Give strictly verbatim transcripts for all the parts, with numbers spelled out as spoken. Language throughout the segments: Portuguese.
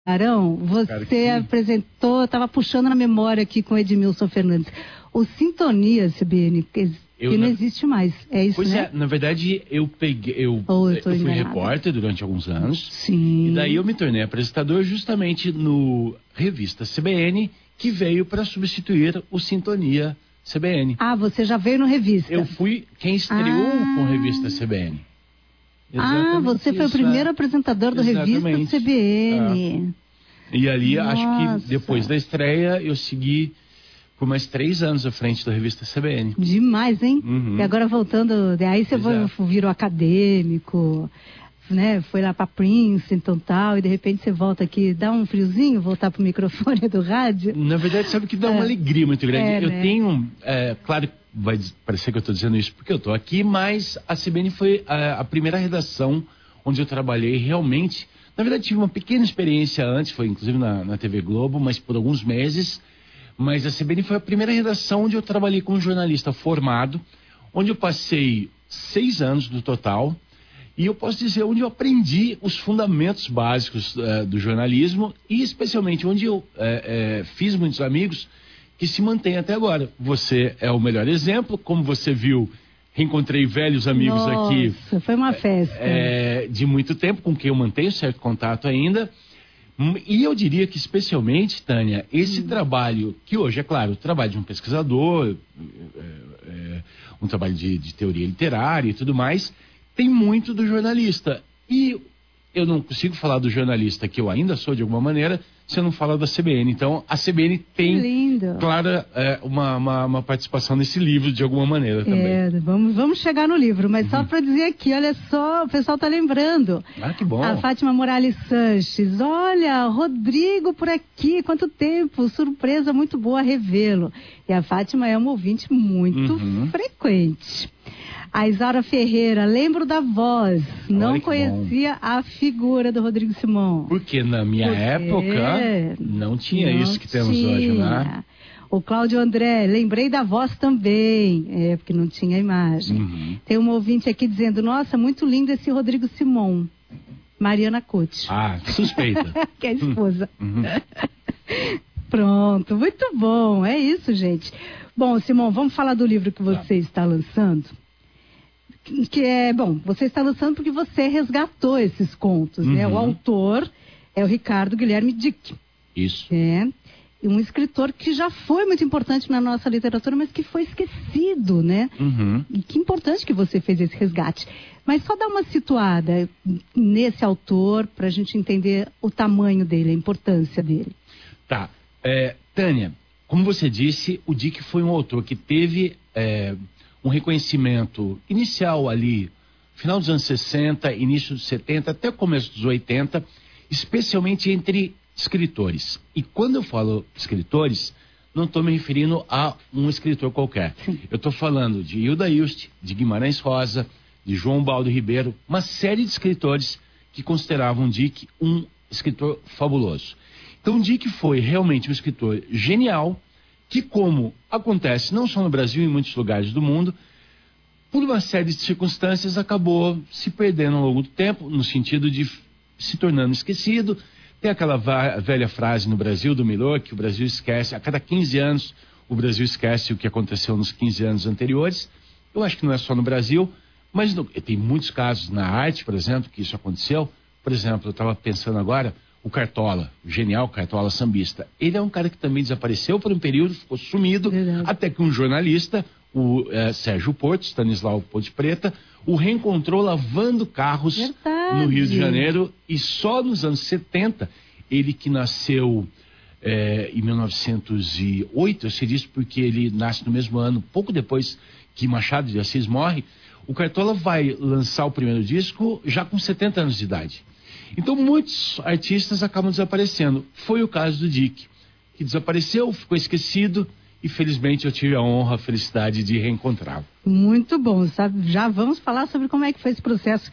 Arão, você apresentou, estava puxando na memória aqui com o Edmilson Fernandes, o Sintonia, C B N, que, eu, que não na... existe mais, é isso, pois né? é, na verdade, eu peguei, eu, eu, eu fui enganada. repórter durante alguns anos, sim. E daí eu me tornei apresentador justamente no Revista C B N, que veio para substituir o Sintonia C B N. Ah, você já veio no Revista? Eu fui quem estreou ah. com a Revista C B N. Exatamente ah, você foi isso, o primeiro é. apresentador do Exatamente. Revista C B N. É. E ali, Nossa. acho que depois da estreia, eu segui por mais três anos à frente da Revista C B N. Demais, hein? Uhum. E agora voltando, aí você foi, virou acadêmico, né? Foi lá para Princeton e tal, e de repente você volta aqui, dá um friozinho voltar pro microfone do rádio? Na verdade, sabe que dá uma é. alegria muito grande. É, eu né? tenho, é, claro, vai parecer que eu estou dizendo isso porque eu estou aqui, mas a C B N foi a, a primeira redação onde eu trabalhei realmente. Na verdade, tive uma pequena experiência antes, foi inclusive na, na T V Globo, mas por alguns meses. Mas a C B N foi a primeira redação onde eu trabalhei como jornalista formado, onde eu passei seis anos no total. E eu posso dizer onde eu aprendi os fundamentos básicos uh, do jornalismo e especialmente onde eu uh, uh, fiz muitos amigos que se mantêm até agora. Você é o melhor exemplo, como você viu, reencontrei velhos amigos Nossa, aqui. Foi uma festa. É, de muito tempo, com quem eu mantenho certo contato ainda. E eu diria que especialmente, Tânia, esse hum. trabalho, que hoje, é claro, o trabalho de um pesquisador, é, é, um trabalho de, de teoria literária e tudo mais, tem muito do jornalista. E eu não consigo falar do jornalista, que eu ainda sou de alguma maneira, se eu não falar da C B N. Então, a C B N tem, clara, é, uma, uma, uma participação nesse livro, de alguma maneira também. É, vamos, vamos chegar no livro, mas uhum. só para dizer aqui, olha só, o pessoal tá lembrando. Ah, que bom. A Fátima Morales Sanches, olha, Rodrigo por aqui, quanto tempo, surpresa muito boa revê-lo. E a Fátima é uma ouvinte muito uhum. frequente. A Isaura Ferreira, lembro da voz, Olha não conhecia bom. a figura do Rodrigo Simão. Porque na minha Porque época não tinha não isso que temos tinha. hoje, né? O Cláudio André, lembrei da voz também, é, porque não tinha imagem. Uhum. Tem uma ouvinte aqui dizendo, nossa, muito lindo esse Rodrigo Simão. Mariana Cote. Ah, suspeita. Que é a esposa. Uhum. Pronto, muito bom, é isso, gente. Bom, Simão, vamos falar do livro que você tá. está lançando. Que é, bom, você está lançando porque você resgatou esses contos, uhum. né? O autor é o Ricardo Guilherme Dick. Isso. É, um escritor que já foi muito importante na nossa literatura, mas que foi esquecido, né? Uhum. E que importante que você fez esse resgate. Mas só dá uma situada nesse autor para a gente entender o tamanho dele, a importância dele. Tá. É, Tânia, como você disse, o Dick foi um autor que teve... É... um reconhecimento inicial ali, final dos anos sessenta, início dos setenta, até o começo dos oitenta, especialmente entre escritores. E quando eu falo escritores, não estou me referindo a um escritor qualquer. Sim. Eu estou falando de Hilda Hilst, de Guimarães Rosa, de João Baldo Ribeiro, uma série de escritores que consideravam Dick um escritor fabuloso. Então, Dick foi realmente um escritor genial, que, como acontece não só no Brasil, em muitos lugares do mundo, por uma série de circunstâncias acabou se perdendo ao longo do tempo, no sentido de se tornando esquecido. Tem aquela velha frase no Brasil do Milor, que o Brasil esquece, a cada quinze anos o Brasil esquece o que aconteceu nos quinze anos anteriores. Eu acho que não é só no Brasil, mas no, tem muitos casos na arte, por exemplo, que isso aconteceu. Por exemplo, eu estava pensando agora, o Cartola, o genial Cartola sambista. Ele é um cara que também desapareceu por um período, ficou sumido, Verdade. até que um jornalista, o é, Sérgio Porto, Stanislau Ponte Preta, o reencontrou lavando carros Verdade. no Rio de Janeiro. E só nos anos setenta, ele que nasceu é, em mil novecentos e oito, eu sei disso porque ele nasce no mesmo ano, pouco depois que Machado de Assis morre, o Cartola vai lançar o primeiro disco já com setenta anos de idade. Então, muitos artistas acabam desaparecendo. Foi o caso do Dick, que desapareceu, ficou esquecido e, felizmente, eu tive a honra, a felicidade de reencontrá-lo. Muito bom, sabe? Já vamos falar sobre como é que foi esse processo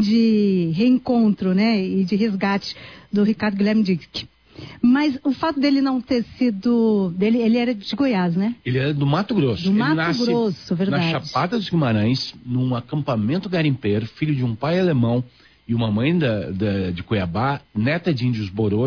de reencontro, né? E de resgate do Ricardo Guilherme Dick. Mas o fato dele não ter sido... Dele, ele era de Goiás, né? Ele era do Mato Grosso. Do ele Mato nasce Grosso, verdade. na Chapada dos Guimarães, num acampamento garimpeiro, filho de um pai alemão e uma mãe da, da, de Cuiabá, neta de índios Borô.